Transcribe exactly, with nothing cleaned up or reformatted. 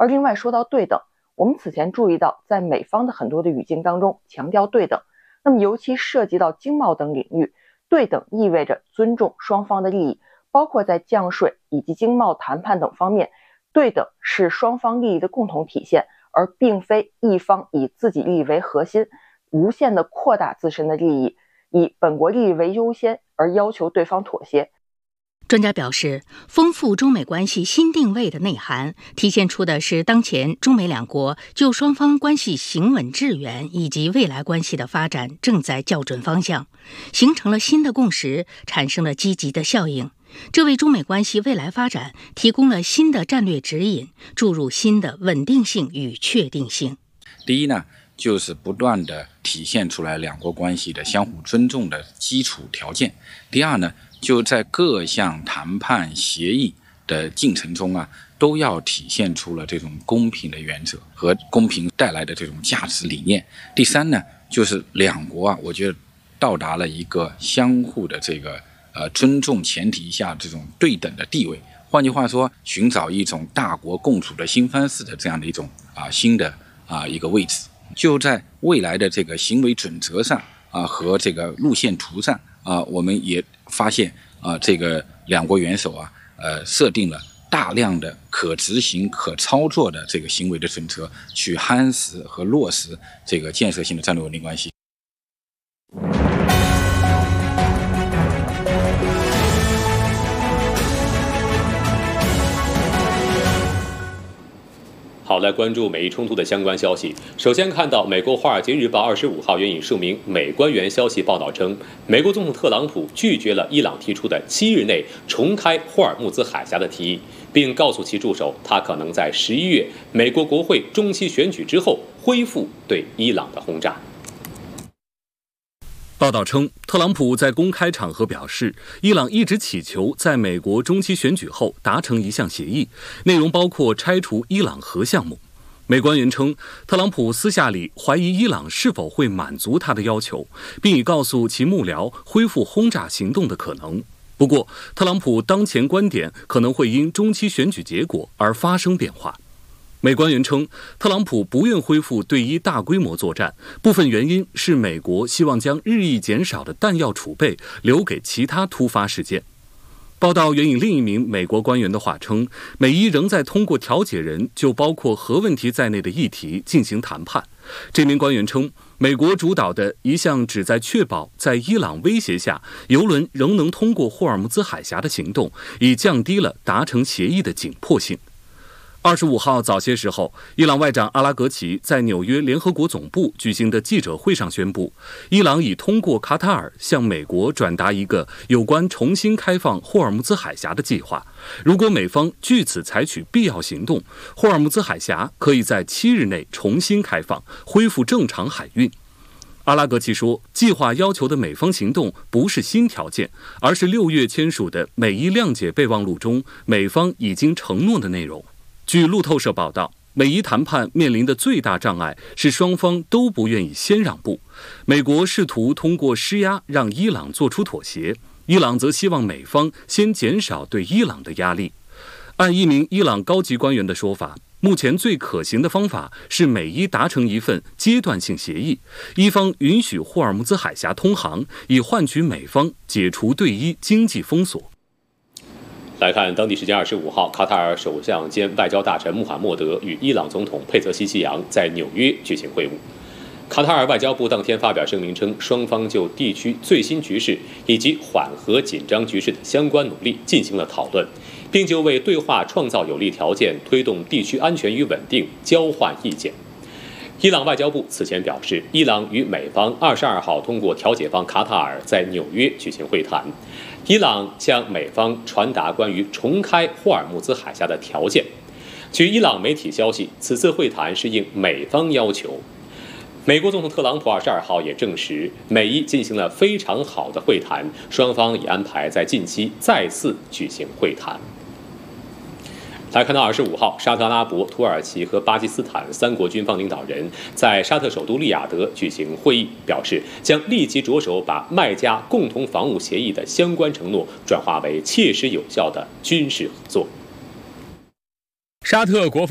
而另外说到对等，我们此前注意到，在美方的很多的语境当中强调对等，那么尤其涉及到经贸等领域，对等意味着尊重双方的利益，包括在降税以及经贸谈判等方面，对等是双方利益的共同体现，而并非一方以自己利益为核心，无限的扩大自身的利益，以本国利益为优先而要求对方妥协。 专家表示，丰富中美关系新定位的内涵，体现出的是当前中美两国就双方关系行稳致远以及未来关系的发展正在校准方向，形成了新的共识，产生了积极的效应。这为中美关系未来发展提供了新的战略指引，注入新的稳定性与确定性。 第一呢，就是不断的体现出来两国关系的相互尊重的基础条件。第二呢，就在各项谈判协议的进程中啊，都要体现出了这种公平的原则和公平带来的这种价值理念。第三呢，就是两国啊，我觉得到达了一个相互的这个呃尊重前提下这种对等的地位。换句话说，寻找一种大国共处的新方式的这样的一种啊新的啊一个位置。就在未来的这个行为准则上啊和这个路线图上啊，我们也发现啊，这个两国元首啊，呃，设定了大量的可执行、可操作的这个行为的准则，去夯实和落实这个建设性的战略稳定关系。 好，来关注美伊冲突的相关消息。首先看到，美国《华尔街日报》二十五号援引数名美官员消息报道称，美国总统特朗普拒绝了伊朗提出的七日内重开霍尔木兹海峡的提议，并告诉其助手，他可能在十一月美国国会中期选举之后恢复对伊朗的轰炸。 报道称，特朗普在公开场合表示，伊朗一直祈求在美国中期选举后达成一项协议，内容包括拆除伊朗核项目。美官员称，特朗普私下里怀疑伊朗是否会满足他的要求，并已告诉其幕僚恢复轰炸行动的可能。不过，特朗普当前观点可能会因中期选举结果而发生变化。美官员称，特朗普不愿恢复对伊大规模作战，部分原因是美国希望将日益减少的弹药储备留给其他突发事件。报道援引另一名美国官员的话称，美伊仍在通过调解人就包括核问题在内的议题进行谈判。这名官员称，美国主导的一项旨在确保在伊朗威胁下油轮仍能通过霍尔木兹海峡的行动，已降低了达成协议的紧迫性。二十五号早些时候，伊朗外长阿拉格齐在纽约联合国总部举行的记者会上宣布，伊朗已通过卡塔尔向美国转达一个有关重新开放霍尔木兹海峡的计划。如果美方据此采取必要行动，霍尔木兹海峡可以在七日内重新开放，恢复正常海运。阿拉格齐说，计划要求的美方行动不是新条件，而是六月签署的美伊谅解备忘录中美方已经承诺的内容。据路透社报道，美伊谈判面临的最大障碍是双方都不愿意先让步。美国试图通过施压让伊朗做出妥协，伊朗则希望美方先减少对伊朗的压力。按一名伊朗高级官员的说法，目前最可行的方法是美伊达成一份阶段性协议，伊方允许霍尔木兹海峡通航，以换取美方解除对伊经济封锁。 来看当地时间二十五号，卡塔尔首相兼外交大臣穆罕默德与伊朗总统佩泽西奇扬在纽约举行会晤。卡塔尔外交部当天发表声明称，双方就地区最新局势以及缓和紧张局势的相关努力进行了讨论，并就为对话创造有利条件、推动地区安全与稳定交换意见。伊朗外交部此前表示，伊朗与美方二十二号通过调解方卡塔尔在纽约举行会谈，伊朗向美方传达关于重开霍尔木兹海峡的条件。据伊朗媒体消息，此次会谈是应美方要求。美国总统特朗普二十二号也证实，美伊进行了非常好的会谈，双方已安排在近期再次举行会谈。来看到二十五号，沙特阿拉伯、土耳其和巴基斯坦三国军方领导人在沙特首都利雅得举行会议，表示将立即着手把麦加共同防务协议的相关承诺转化为切实有效的军事合作。 沙特国防